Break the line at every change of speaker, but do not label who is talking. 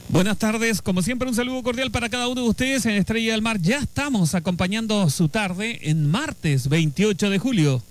Buenas tardes, como siempre un saludo cordial para cada uno de ustedes en Estrella del Mar. Ya estamos acompañando su tarde en martes 28 de julio.